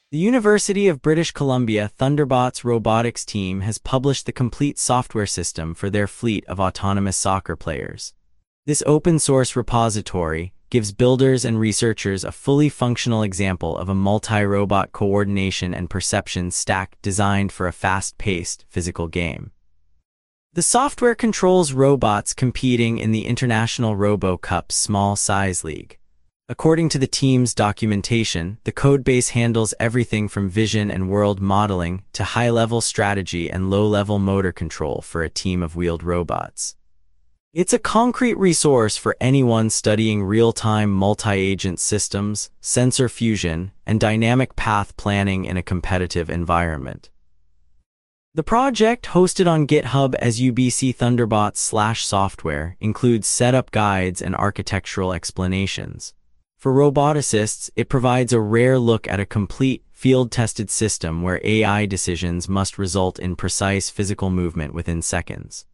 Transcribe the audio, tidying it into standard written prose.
The University of British Columbia Thunderbots robotics team has published the complete software system for their fleet of autonomous soccer players. This open-source repository gives builders and researchers a fully functional example of a multi-robot coordination and perception stack designed for a fast-paced physical game. The software controls robots competing in the International Robo Cup Small Size League. According to the team's documentation, the codebase handles everything from vision and world modeling to high-level strategy and low-level motor control for a team of wheeled robots. It's a concrete resource for anyone studying real-time multi-agent systems, sensor fusion, and dynamic path planning in a competitive environment. The project, hosted on GitHub as UBC Thunderbots/software, includes setup guides and architectural explanations. For roboticists, it provides a rare look at a complete, field-tested system where AI decisions must result in precise physical movement within seconds.